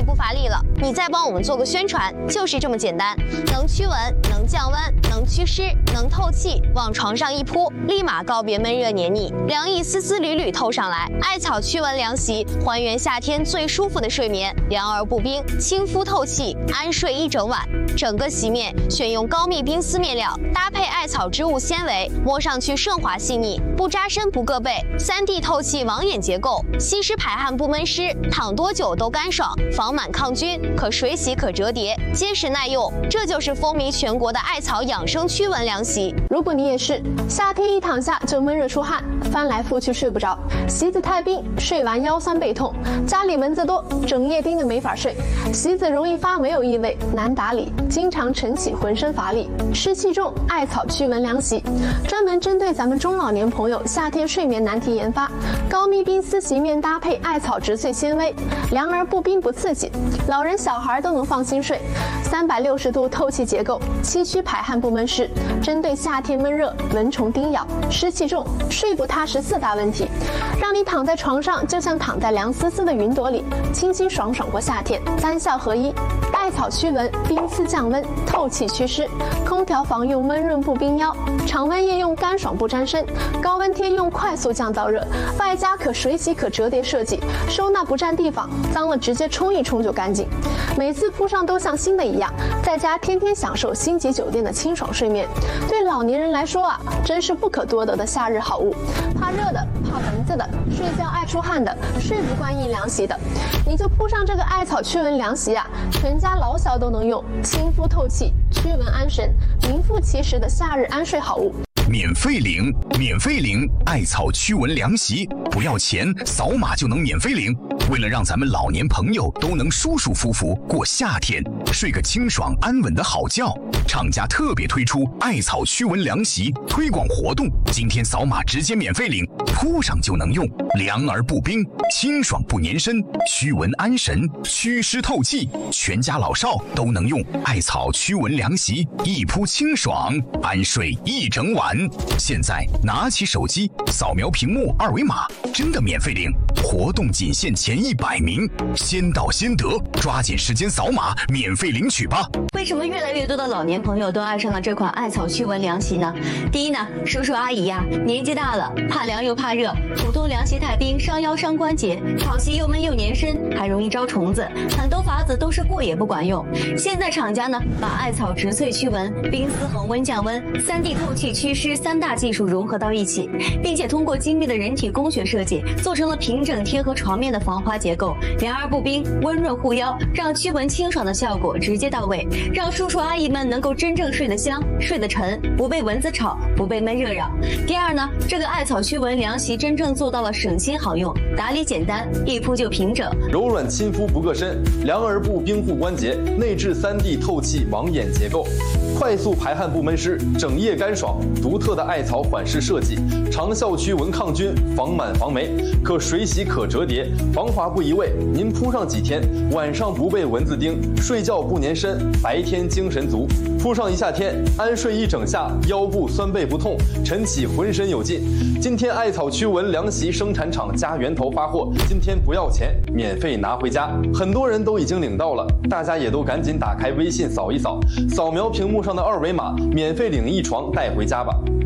气不乏力了，你再帮我们做个宣传，就是这么简单。能驱蚊，能降温，能祛湿，能透气，往床上一铺，立马告别闷热黏腻，凉意丝丝缕缕透上来。艾草驱蚊凉席，还原夏天最舒服的睡眠，凉而不冰，亲肤透气，安睡一整晚。整个席面选用高密冰丝面料，搭配艾草织物纤维，摸上去顺滑细腻，不扎身不硌背，3D 透气网眼结构，吸湿排汗不闷湿，躺多久都干爽，防螨抗菌，可水洗可折叠，结实耐用。这就是风靡全国的艾草养生驱蚊凉席。 如果你也是夏天一躺下就闷热出汗，翻来覆去睡不着，席子太冰，睡完腰酸背痛，家里蚊子多，整夜盯着没法睡，席子容易发霉有异味，难打理，经常晨起浑身乏力，湿气重，艾草驱蚊凉席专门针对咱们中老年朋友夏天睡眠难题研发，高密冰丝席面搭配艾草植萃纤维，凉而不冰不刺激，老人小孩都能放心睡。360度透气结构，期区排汗不闷湿，针对夏天闷热、蚊虫叮咬、湿气重、睡不踏实4大问题，让你躺在床上就像躺在凉丝丝的云朵里，清清爽爽过夏天，3效合一。艾草驱蚊，冰丝降温，透气祛湿，空调房用闷润不冰腰，常温夜用干爽不沾身，高温天用快速降燥热，外加可水洗可折叠设计，收纳不占地方，脏了直接冲一冲就干净，每次铺上都像新的一样，在家天天享受星级酒店的清爽睡眠。对老年人来说啊，真是不可多得的夏日好物。怕热的，怕蚊子的，睡觉爱出汗的，睡不惯硬凉席的，你就铺上这个艾草驱蚊凉席啊，全家老小都能用，亲肤透气，驱蚊安神，名副其实的夏日安睡好物。 免费领，免费领艾草驱蚊凉席，不要钱，扫码就能免费领。为了让咱们老年朋友都能舒舒服服过夏天，睡个清爽安稳的好觉，厂家特别推出艾草驱蚊凉席推广活动，今天扫码直接免费领，铺上就能用，凉而不冰，清爽不粘身，驱蚊安神，祛湿透气，全家老少都能用。艾草驱蚊凉席，一铺清爽，安睡一整晚。现在拿起手机扫描屏幕2维码，真的免费领，活动仅限前100名，先到先得，抓紧时间扫码免费领取吧。 为什么越来越多的老年朋友都爱上了这款艾草驱蚊凉席呢？第一呢，叔叔阿姨呀，年纪大了，怕凉又怕热，普通凉席太冰，伤腰伤关节，草席又闷又粘身，还容易招虫子，很多法子都是过也不管用。现在厂家呢，把艾草植萃驱蚊、冰丝恒温降温、3D 透气祛湿3大技术融合到一起，并且通过精密的人体工学设计，做成了平整贴合床面的防滑结构，凉而不冰，温润护腰，让驱蚊清爽的效果直接到位，让叔叔阿姨们能够真正睡得香、睡得沉，不被蚊子吵，不被闷热扰。第二呢，这个艾草驱蚊凉席真正做到了省心好用，打理简单，一铺就平整， 柔软亲肤不硌身，凉而不冰护关节，内置3D 透气网眼结构，快速排汗不闷湿，整夜干爽。独特的艾草缓释设计，长效驱蚊抗菌，防螨防霉，可水洗可折叠，防滑不移位。您铺上几天，晚上不被蚊子叮，睡觉不粘身，白天精神足。铺上一夏天，安睡一整夏，腰部酸背不痛，晨起浑身有劲。今天艾草驱蚊凉席生产厂家源头发货，今天不要钱，免费拿回家。很多人都已经领到了，大家也都赶紧打开微信扫一扫，扫描屏幕上的2维码，免费领一床带回家吧。